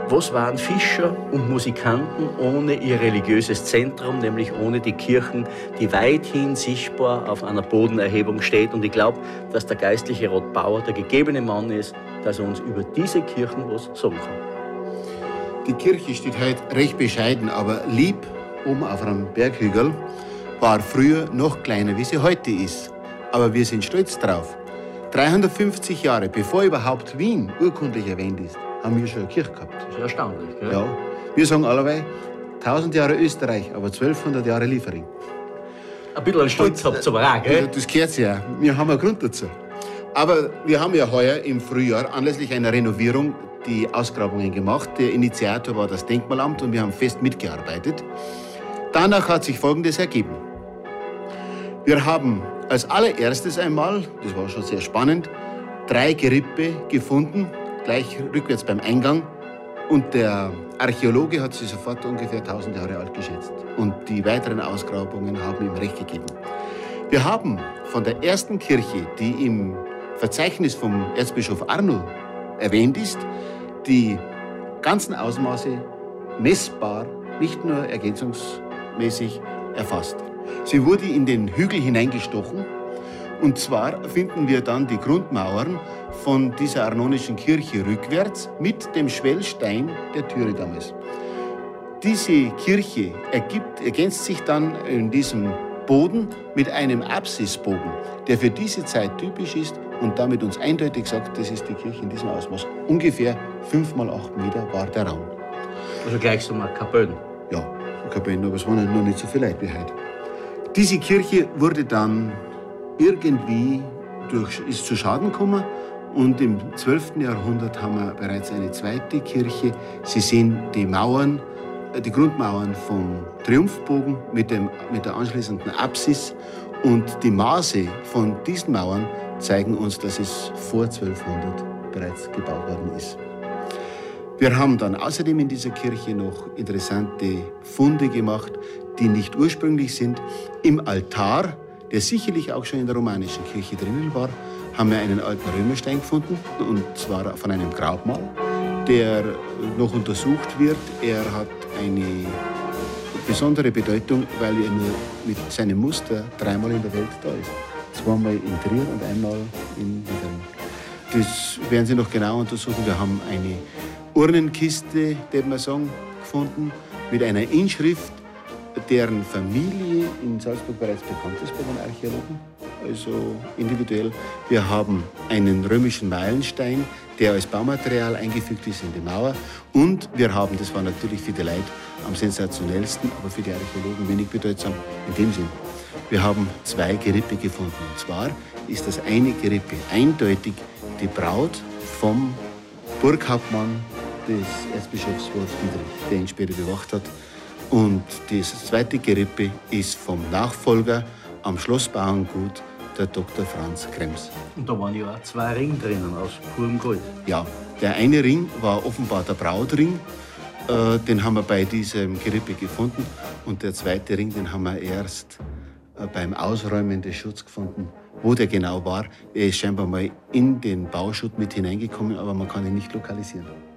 Was waren Fischer und Musikanten ohne ihr religiöses Zentrum, nämlich ohne die Kirchen, die weithin sichtbar auf einer Bodenerhebung steht? Und ich glaube, dass der geistliche Rottbauer der gegebene Mann ist, dass er uns über diese Kirchen was sagen kann. Die Kirche steht heute recht bescheiden, aber lieb oben auf einem Berghügel. War früher noch kleiner, wie sie heute ist. Aber wir sind stolz drauf. 350 Jahre bevor überhaupt Wien urkundlich erwähnt ist, haben wir schon eine Kirche gehabt. Das ist erstaunlich, gell? Ja. Wir sagen allerweil 1000 Jahre Österreich, aber 1200 Jahre Liefering. Ein bisschen Stolz habt ihr aber auch, gell? Das gehört ja. Wir haben einen Grund dazu. Aber wir haben ja heuer im Frühjahr anlässlich einer Renovierung die Ausgrabungen gemacht. Der Initiator war das Denkmalamt und wir haben fest mitgearbeitet. Danach hat sich Folgendes ergeben. Wir haben als allererstes einmal, das war schon sehr spannend, 3 Gerippe gefunden, gleich rückwärts beim Eingang. Und der Archäologe hat sie sofort ungefähr 1000 Jahre alt geschätzt. Und die weiteren Ausgrabungen haben ihm recht gegeben. Wir haben von der ersten Kirche, die im Verzeichnis vom Erzbischof Arno erwähnt ist, die ganzen Ausmaße messbar, nicht nur ergänzungsmäßig erfasst. Sie wurde in den Hügel hineingestochen. Und zwar finden wir dann die Grundmauern von dieser arnonischen Kirche rückwärts mit dem Schwellstein der Türe damals. Diese Kirche ergänzt sich dann in diesem Boden mit einem Apsisbogen, der für diese Zeit typisch ist und damit uns eindeutig sagt, das ist die Kirche in diesem Ausmaß. Ungefähr 5 mal 8 Meter war der Raum. Also gleich so mal Kapellen. Ja, Kapellen, aber es waren noch nicht so viele Leute wie heute. Diese Kirche wurde dann irgendwie ist zu Schaden gekommen und im 12. Jahrhundert haben wir bereits eine zweite Kirche. Sie sehen die Mauern, die Grundmauern vom Triumphbogen mit der anschließenden Apsis und die Maße von diesen Mauern zeigen uns, dass es vor 1200 bereits gebaut worden ist. Wir haben dann außerdem in dieser Kirche noch interessante Funde gemacht, die nicht ursprünglich sind. Im Altar, der sicherlich auch schon in der romanischen Kirche drinnen war, haben wir einen alten Römerstein gefunden, und zwar von einem Grabmal, der noch untersucht wird. Er hat eine besondere Bedeutung, weil er nur mit seinem Muster 3-mal in der Welt da ist. 2-mal in Trier und 1-mal in Wittering. Das werden Sie noch genau untersuchen. Wir haben eine Urnenkiste, würde man sagen, gefunden, mit einer Inschrift, deren Familie in Salzburg bereits bekannt ist bei den Archäologen, also individuell. Wir haben einen römischen Meilenstein, der als Baumaterial eingefügt ist in die Mauer. Und wir haben, das war natürlich für die Leute am sensationellsten, aber für die Archäologen wenig bedeutsam, in dem Sinn, wir haben 2 Gerippe gefunden. Und zwar ist das eine Gerippe eindeutig die Braut vom Burghauptmann des Erzbischofs Wolf Dietrich, der ihn später bewacht hat. Und das zweite Gerippe ist vom Nachfolger am Schlossbauerngut, der Dr. Franz Krems. Und da waren ja auch 2 Ringe drinnen aus purem Gold. Ja, der eine Ring war offenbar der Brautring. Den haben wir bei diesem Gerippe gefunden. Und der zweite Ring, den haben wir erst beim Ausräumen des Schutts gefunden. Wo der genau war, er ist scheinbar mal in den Bauschutt mit hineingekommen, aber man kann ihn nicht lokalisieren.